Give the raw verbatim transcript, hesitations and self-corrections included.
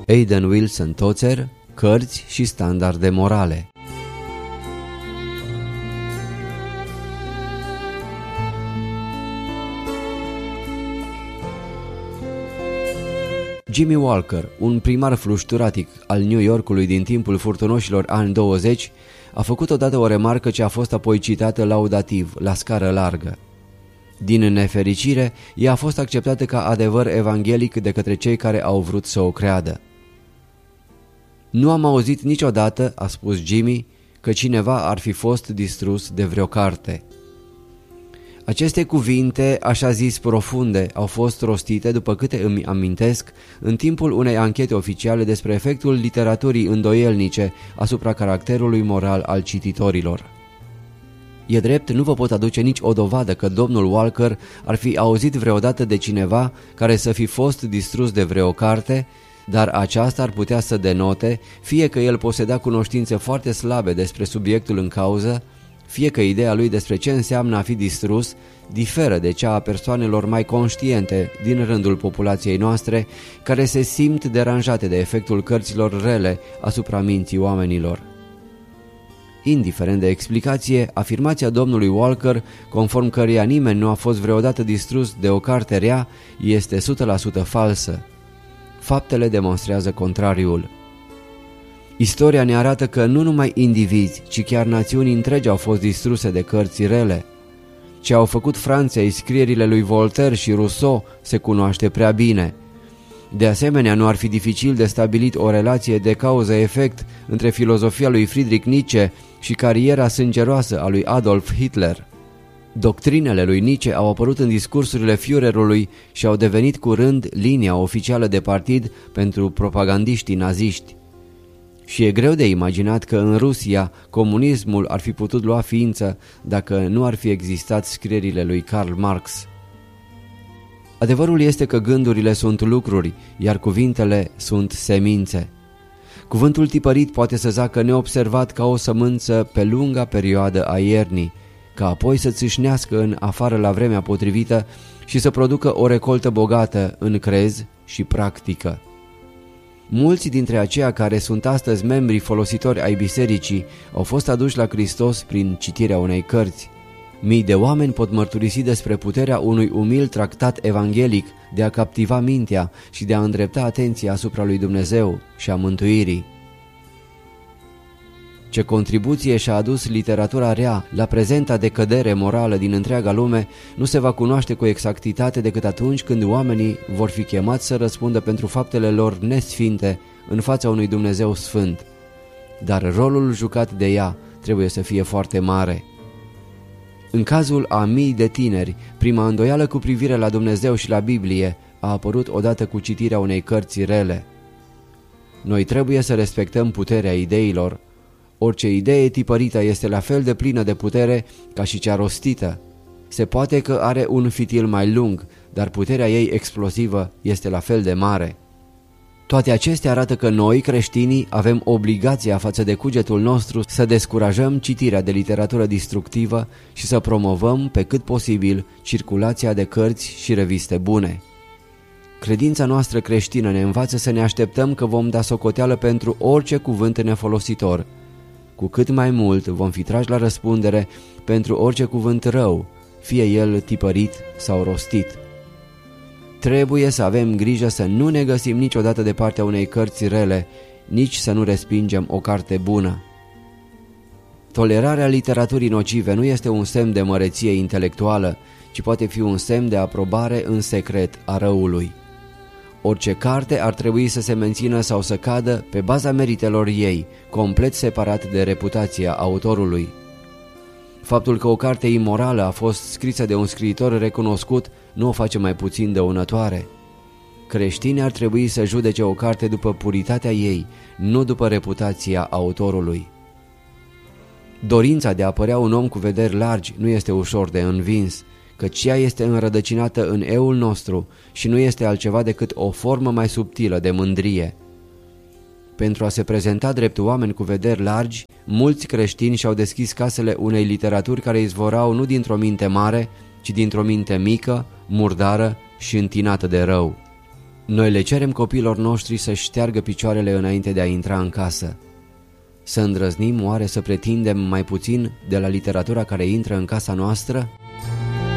Aidan Wilson Tozer, Cărți și standarde morale. Jimmy Walker, un primar flușturatic al New Yorkului din timpul furtunoșilor ani douăzeci, a făcut odată o remarcă ce a fost apoi citată laudativ, la scară largă. Din nefericire, ea a fost acceptată ca adevăr evanghelic de către cei care au vrut să o creadă. Nu am auzit niciodată, a spus Jimmy, că cineva ar fi fost distrus de vreo carte. Aceste cuvinte, așa zis profunde, au fost rostite, după câte îmi amintesc, în timpul unei anchete oficiale despre efectul literaturii îndoielnice asupra caracterului moral al cititorilor. E drept, nu vă pot aduce nici o dovadă că domnul Walker ar fi auzit vreodată de cineva care să fi fost distrus de vreo carte, dar aceasta ar putea să denote fie că el poseda cunoștințe foarte slabe despre subiectul în cauză, fie că ideea lui despre ce înseamnă a fi distrus diferă de cea a persoanelor mai conștiente din rândul populației noastre, care se simt deranjate de efectul cărților rele asupra minții oamenilor. Indiferent de explicație, afirmația domnului Walker, conform căreia nimeni nu a fost vreodată distrus de o carte rea, este o sută la sută falsă. Faptele demonstrează contrariul. Istoria ne arată că nu numai indivizi, ci chiar națiuni întregi au fost distruse de cărți rele. Ce au făcut Franței scrierile lui Voltaire și Rousseau se cunoaște prea bine. De asemenea, nu ar fi dificil de stabilit o relație de cauză-efect între filozofia lui Friedrich Nietzsche și cariera sângeroasă a lui Adolf Hitler. Doctrinele lui Nietzsche au apărut în discursurile Führerului și au devenit curând linia oficială de partid pentru propagandiștii naziști. Și e greu de imaginat că în Rusia comunismul ar fi putut lua ființă dacă nu ar fi existat scrierile lui Karl Marx. Adevărul este că gândurile sunt lucruri, iar cuvintele sunt semințe. Cuvântul tipărit poate să zacă neobservat ca o sămânță pe lunga perioadă a iernii, ca apoi să țâșnească în afară la vremea potrivită și să producă o recoltă bogată în crez și practică. Mulți dintre aceia care sunt astăzi membri folositori ai bisericii au fost aduși la Hristos prin citirea unei cărți. Mii de oameni pot mărturisi despre puterea unui umil tractat evanghelic de a captiva mintea și de a îndrepta atenția asupra lui Dumnezeu și a mântuirii. Ce contribuție și-a adus literatura rea la prezenta decădere morală din întreaga lume nu se va cunoaște cu exactitate decât atunci când oamenii vor fi chemați să răspundă pentru faptele lor nesfinte în fața unui Dumnezeu sfânt. Dar rolul jucat de ea trebuie să fie foarte mare. În cazul a mii de tineri, prima îndoială cu privire la Dumnezeu și la Biblie a apărut odată cu citirea unei cărți rele. Noi trebuie să respectăm puterea ideilor. Orice idee tipărită este la fel de plină de putere ca și cea rostită. Se poate că are un fitil mai lung, dar puterea ei explozivă este la fel de mare. Toate acestea arată că noi, creștinii, avem obligația față de cugetul nostru să descurajăm citirea de literatură destructivă și să promovăm pe cât posibil circulația de cărți și reviste bune. Credința noastră creștină ne învață să ne așteptăm că vom da socoteală pentru orice cuvânt nefolositor. Cu cât mai mult vom fi trași la răspundere pentru orice cuvânt rău, fie el tipărit sau rostit. Trebuie să avem grijă să nu ne găsim niciodată de partea unei cărți rele, nici să nu respingem o carte bună. Tolerarea literaturii nocive nu este un semn de măreție intelectuală, ci poate fi un semn de aprobare în secret a răului. Orice carte ar trebui să se mențină sau să cadă pe baza meritelor ei, complet separat de reputația autorului. Faptul că o carte imorală a fost scrisă de un scriitor recunoscut nu o face mai puțin dăunătoare. Creștinii ar trebui să judece o carte după puritatea ei, nu după reputația autorului. Dorința de a părea un om cu vederi largi nu este ușor de învins, căci ea este înrădăcinată în eul nostru și nu este altceva decât o formă mai subtilă de mândrie. Pentru a se prezenta drept oameni cu vederi largi, mulți creștini și-au deschis casele unei literaturi care izvorau nu dintr-o minte mare, ci dintr-o minte mică, murdară și întinată de rău. Noi le cerem copiilor noștri să-și șteargă picioarele înainte de a intra în casă. Să îndrăznim oare să pretindem mai puțin de la literatura care intră în casa noastră?